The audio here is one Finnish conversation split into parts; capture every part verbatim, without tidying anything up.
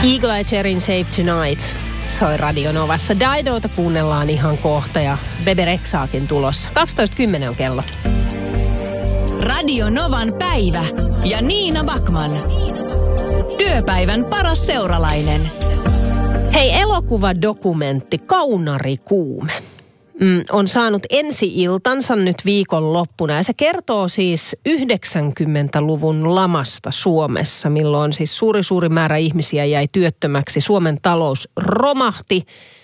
Eagle Eye Cherryn Save Tonight soi Radio Novassa. Didota kuunnellaan ihan kohta ja Bebe Rexhaakin tulossa. kaksitoista kymmenen on kello. Radio Novan päivä ja Niina Backman. Työpäivän paras seuralainen. Hei, elokuvadokumentti Kaunarikuume mm, on saanut ensi-iltansa nyt viikonloppuna. Ja se kertoo siis yhdeksänkymmentäluvun lamasta Suomessa, milloin siis suuri suuri määrä ihmisiä jäi työttömäksi. Suomen talous romahti.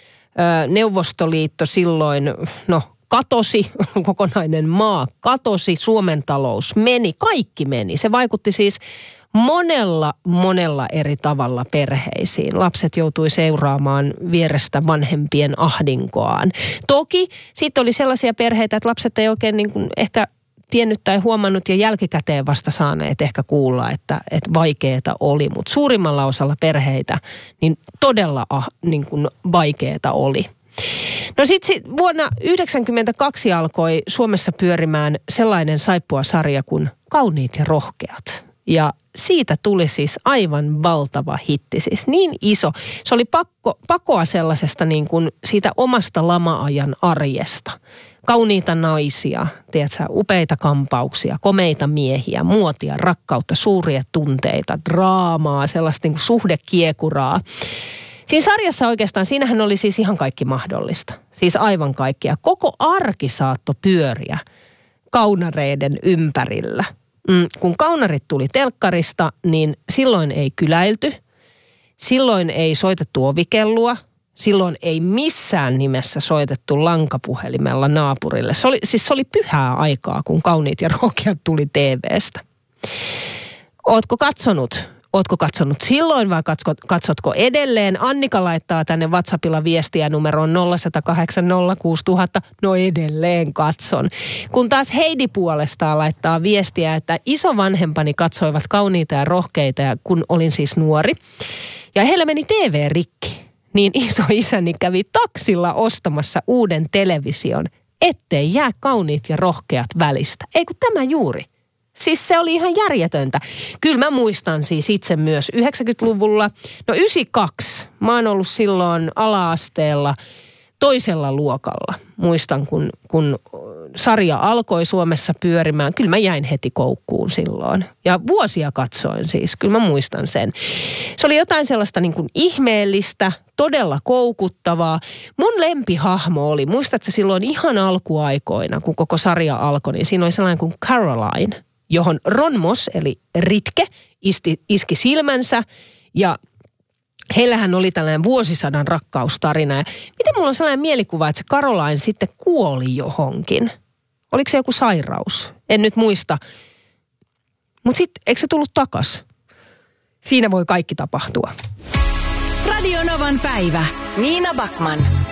Neuvostoliitto silloin, no katosi, kokonainen maa katosi, Suomen talous meni, kaikki meni. Se vaikutti siis monella, monella eri tavalla perheisiin. Lapset joutui seuraamaan vierestä vanhempien ahdinkoaan. Toki sitten oli sellaisia perheitä, että lapset ei oikein niin kuin ehkä tiennyt tai huomannut ja jälkikäteen vasta saaneet ehkä kuulla, että, että vaikeeta oli. Mutta suurimmalla osalla perheitä niin todella ah, niin kuin vaikeeta oli. No sitten sit vuonna yhdeksänkymmentäkaksi alkoi Suomessa pyörimään sellainen saippuasarja kuin Kauniit ja rohkeat. Ja siitä tuli siis aivan valtava hitti, siis niin iso. Se oli pakko, pakoa sellaisesta niin kuin siitä omasta lama-ajan arjesta. Kauniita naisia, tiedätkö, upeita kampauksia, komeita miehiä, muotia, rakkautta, suuria tunteita, draamaa, sellaista niin kuin suhdekiekuraa. Siinä sarjassa oikeastaan, siinähän oli siis ihan kaikki mahdollista. Siis aivan kaikkia. Koko arki saattoi pyöriä kaunareiden ympärillä. Mm, kun kaunarit tuli telkkarista, niin silloin ei kyläilty, silloin ei soitettu ovikellua, silloin ei missään nimessä soitettu lankapuhelimella naapurille. Se oli, siis se oli pyhää aikaa, kun Kauniit ja rohkeat tuli T V:stä. Ootko katsonut? Ootko katsonut silloin vai katsot, katsotko edelleen? Annika laittaa tänne WhatsAppilla viestiä numeroon nolla yksi nolla kahdeksan nolla kuusi nolla nolla nolla. No edelleen katson. Kun taas Heidi puolestaan laittaa viestiä, että isovanhempani katsoivat Kauniita ja rohkeita, kun olin siis nuori. Ja heillä meni T V rikki. Niin isoisäni kävi taksilla ostamassa uuden television, ettei jää Kauniit ja rohkeat välistä. Ei kun tämä juuri. Siis se oli ihan järjetöntä. Kyllä mä muistan siis itse myös yhdeksänkymmentäluvulla, no yhdeksänkymmentäkaksi, mä oon ollut silloin ala-asteella toisella luokalla. Muistan, kun, kun sarja alkoi Suomessa pyörimään, kyllä mä jäin heti koukkuun silloin. Ja vuosia katsoin siis, kyllä mä muistan sen. Se oli jotain sellaista niin kuin ihmeellistä, todella koukuttavaa. Mun lempihahmo oli, muistatko silloin ihan alkuaikoina, kun koko sarja alkoi, niin siinä oli sellainen kuin Caroline, johon Ron Moss, eli Ritke, isti, iski silmänsä ja heillähän oli tällainen vuosisadan rakkaustarina. Ja miten mulla on sellainen mielikuva, että se Caroline sitten kuoli johonkin? Oliko se joku sairaus? En nyt muista. Mutta sitten, eikö se tullut takas? Siinä voi kaikki tapahtua. Radio Novan päivä. Niina Backman.